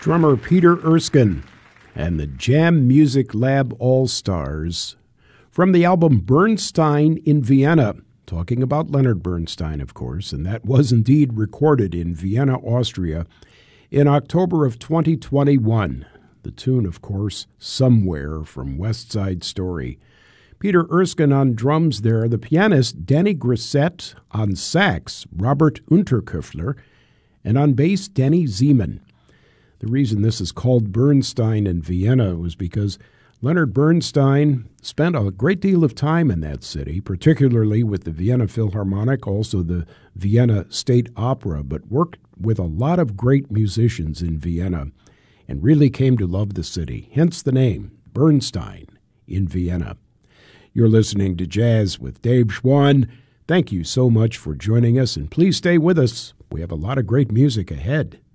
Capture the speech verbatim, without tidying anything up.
drummer Peter Erskine and the Jam Music Lab All-Stars from the album Bernstein in Vienna, talking about Leonard Bernstein, of course, and that was indeed recorded in Vienna, Austria, in October of twenty twenty-one. The tune, of course, Somewhere from West Side Story. Peter Erskine on drums there, the pianist Danny Grissett on sax, Robert Unterköffler, and on bass, Danny Zeman. The reason this is called Bernstein in Vienna was because Leonard Bernstein spent a great deal of time in that city, particularly with the Vienna Philharmonic, also the Vienna State Opera, but worked with a lot of great musicians in Vienna and really came to love the city, hence the name, Bernstein in Vienna. You're listening to Jazz with Dave Schwann. Thank you so much for joining us, and please stay with us. We have a lot of great music ahead.